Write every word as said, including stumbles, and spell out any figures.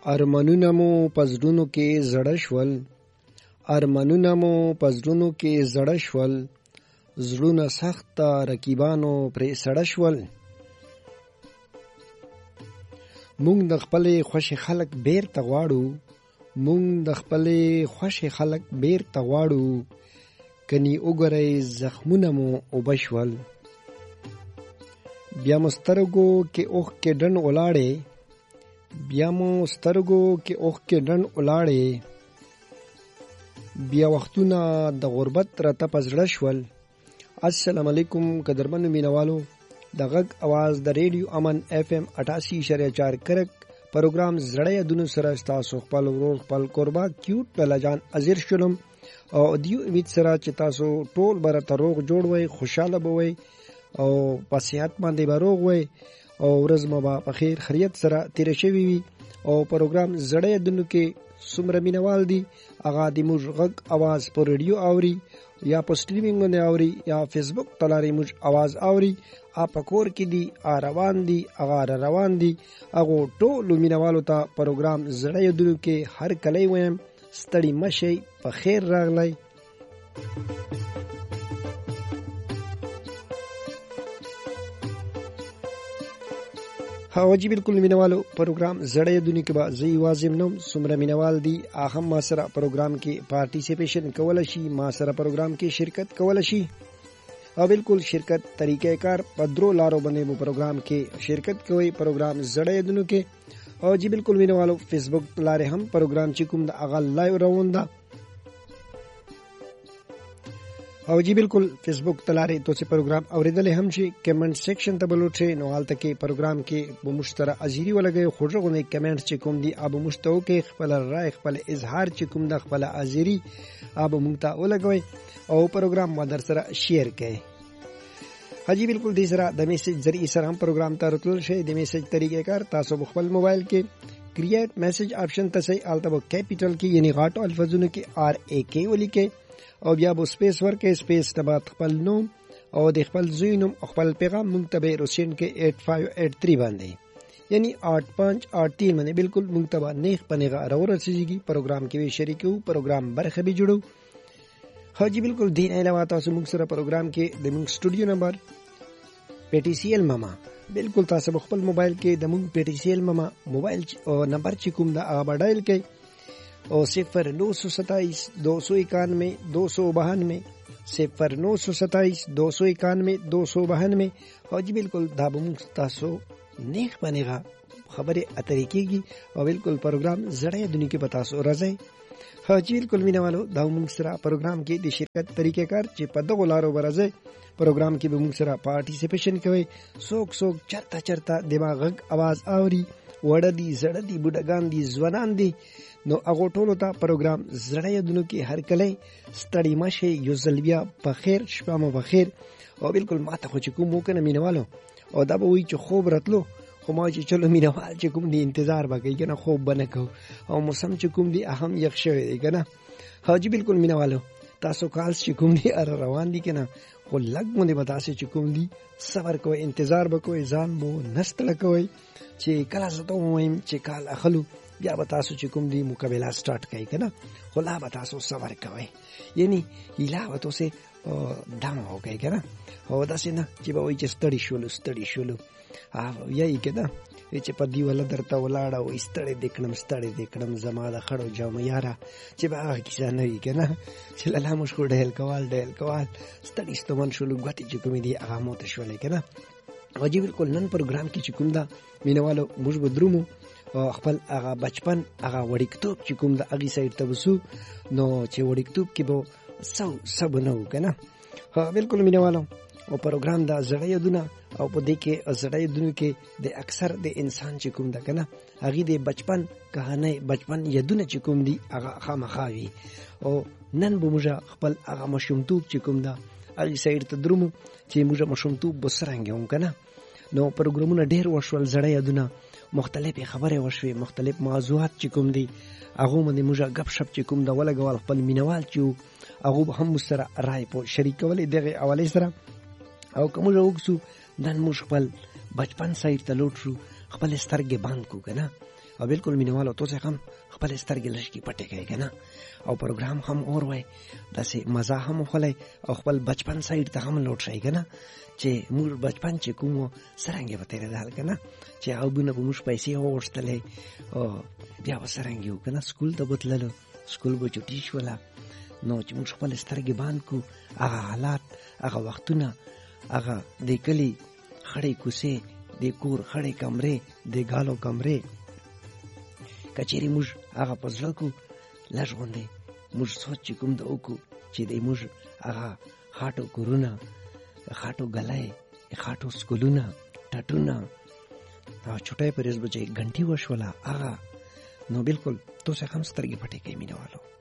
ارمانونه مو پزړونو کې زړه شول، ارمانونه مو پزړونو کې زړه شول، زړونه سخت رقیبانو پرې سړه شول. مونږ د خپلې خوښې خلک بیرته غواړو، مونږ د خپلې خوښې خلک بیرته غواړو، کني وګورئ زخمونه مو اوبه شول. بیا مو سترګو کې اوښکې ډنډ ولاړې، بیا مو سترګو کې اوښکې ډنډ ولاړې، بیا وختونه د غربت راته په زړه شول. السلام علیکم قدرمنو مینوالو، د غږ اواز د ریډیو امن اف ام اٹھاسی اشاریه چار کرک پروګرام زړه یادونو سره تاسو خپل ورور خپل قربا کیوټ لاجان ازیر شلم او دیو امید سره چې تاسو ټول برته روغ جوړ وئ، خوشاله بوئ او په صحت باندې به روغ وئ او ورځ مو په خیر خیریت سره تیر شوي وي. او پروګرام زړه یادونو کې څومره مینوال دي هغه د موږ غږ اواز په ریډیو اوري یا په سټریمینګ باندې اوري یا فیسبوک تلاري موږ اواز اوري، اپ کور کې دي روان دي هغه روان دي. هغه ټول مینوالو ته پروګرام زړه یادونو کې هر کله وایم ستړي مشي په خیر راغلی. ها جی بالکل مینوالو پروګرام زړه یادونو کې به زی واظم نوم څومره مینوال دي هغه ما سره پروګرام کې پارټیسیپیشن کول شي، ما سره پروګرام کې شرکت کول شي. او بالکل شرکت طریقې کار په درو لارو باندې مو پروګرام کې شرکت کوي پروګرام زړه یادونو کې. او جی بالکل مینوالو فیسبوک لاره هم پروګرام چې کوم د اغه لایو روان ده. او جی بالکل فیسبوک تلاره تو سے پروگرام اوریدل هم شي کمنټ سیکشن ته بلوټه نو حالت کې پروگرام کې به مشترک ازيري ولګي خوږه کمنټ چې کوم دی اب مشتو کې خپل رائے خپل اظهار چې کوم د خپل ازيري اب مونږ ته ولګوي او پروگرام مدر سره شیر کړي. حاجی بالکل دې سره د میسج ذریعہ سره هم پروگرام ته راتلل شي. د میسج طریقې کار تاسو خپل موبایل کې کریټ میسج آپشن ته سي الته کیپټل کې یعنی غاټو الفاظونو کې آر ا کې ولیکي او بیا به سپیس ورکې سپیس تبع خپل نوم او د خپل زوی نوم خپل پیغام مونږ ته به روشن کې آठ پانچ آठ تین باندې یعنی آठ پانچ آठ تین باندې بالکل مونږ ته نه پنهغه راورسېږي. پروګرام کې شریکو پروګرام برخه به جوړو. حاجی بالکل دین علاوه تاسو موږ سره پروګرام کې د موږ سټوډیو نمبر پی ټی سی ایل ماما بالکل تاسو خپل موبایل کې د موږ پی ټی سی ایل ماما موبایل او نمبر چې کوم دا هغه ډایل کړئ او صفر نو سو ستائیس دو سو اکانوے دو سو بہانوے صفر نو سو ستائیس دو سو اکانوے دو سو بہانوے. حاجی بالکل دا به تاسو نیک بنېغه خبره اترې کېږي او بالکل پروګرام زړه یادونو کې به تاسو راځي. حاجی بالکل مینوالو دا موږ سره پروګرام کې د شرکت طریقې کار چې په دغه لارو برازي پروګرام کې به موږ سره پارټیسیپیشن کوي. څوک څوک چرته چرته دماغ غږ आवाज اوري وړه دي زړه دي بډګان دي ځوانان دي نو هغه ټولو ته پروګرام زړه یادونو کې هر کله ستړي مشه یو ځلبیا په خیر شپه مو په خیر. او بالکل ماته خو چې کوم وکنه مینوالو او دا به وی چې خوب راتلو خو ما چې چلو مینوال چې کوم دی انتظار وکړي کنه خوب بنه کو او موسم چې کوم دی اهم یخ شوی دی کنه. حاجی بالکل مینوالو تاسو کال چې کوم دی ار روان دي کنه خو لګ مونږه به تاسو چې کوم دی صبر کوئ انتظار وکوي ځان مو نستل کوي چې کله زته وایم چې کال اخلو بیا به تاسو چې کوم دی مقابله سٹارټ کوي کنه خو لا به تاسو صبر کوئ یعنی هیله به تاسو دم وکړئ کنه او داسې نه چې به وایي چې ستړي شولو ستړي شولو او یی کنه چې په دی ول درته ولاړ او ستړي دکړم ستړي دکړم زما د خړو جام یارا چې به هغه کیسه نه وي کنه چې لاله مش خو ډهل کوال ډهل کوال ستړي ستمن شولو غوتی چې کوم دی هغه مو ته شولې کنه. واجب بالکل نن پروګرام کې چې کوم دا مینوالو موږ بدرومو خپل هغه بچپن هغه وړیکتوب چې کوم د اغي سایت ته وسو نو چې وړیکتوب کې به سو سب نو کنه. ها بالکل مینوالو او پروګرام دا زړه یادونه او په دې کې زړه یادونه کې د اکثر د انسان چې کوم دا کنه هغه د بچپن کہانی بچپن یادونه چې کوم دی هغه خامخاوي او نن به موږ خپل هغه مشومتوب چې کوم دا اغي سایت ته درومو چې موږ مشومتوب بسرانګو کنه. نو پروګرامونه ډېر وشول زړه یادونه مختلفه خبره وشوي مختلف موضوعات چې کوم دي هغه باندې موږ غب شپ چې کوم دا ولګول خپل مینوال چې هغه هم سره راي په شریکولې دغه اولې سره او کوم وګسو نن موږ خپل بچپن سایت ته لوټ شو خپل سترګې باندې کو کنه او بالکل مینوالو تاسو هم خپل سترګې لږ کې پټې کړئ کنه او پروګرام هم اور وای داسې مزه هم خلای او خپل بچپن سایډ ته هم لوټ شي کنه چې موږ بچپن چې کوم سرنګي وته دال کنه چې او بونه موږ پیسې اورستلې او بیا وسرنګیو کنه سکول ته بوتللو سکول به چټی شولا نو چې موږ خپل سترګې باندې کو هغه حالات هغه وختونه هغه د کلی خړې کوسه د کور خړې کمرې د غالو کمرې کچېری موږ هغه پزړه کو لږغوندې موږ سوچ کوم د وکړو چې د موږ هغه خاطو کورونه خاطو غلای خاطو سکولونه ټټونه دا چټای پرېز بچي غنټي وشولا هغه نو بالکل تو څه هم سترګې پټې کې مینوالو